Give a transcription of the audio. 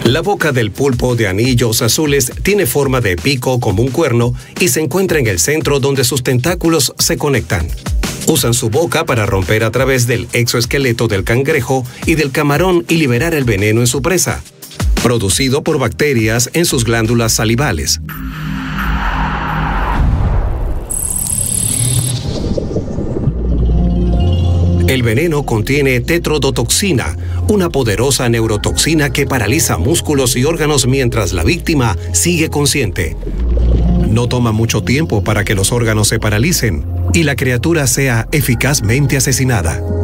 La boca del pulpo de anillos azules tiene forma de pico como un cuerno y se encuentra en el centro donde sus tentáculos se conectan. Usan su boca para romper a través del exoesqueleto del cangrejo y del camarón y liberar el veneno en su presa, producido por bacterias en sus glándulas salivales. El veneno contiene tetrodotoxina, una poderosa neurotoxina que paraliza músculos y órganos mientras la víctima sigue consciente. No toma mucho tiempo para que los órganos se paralicen y la criatura sea eficazmente asesinada.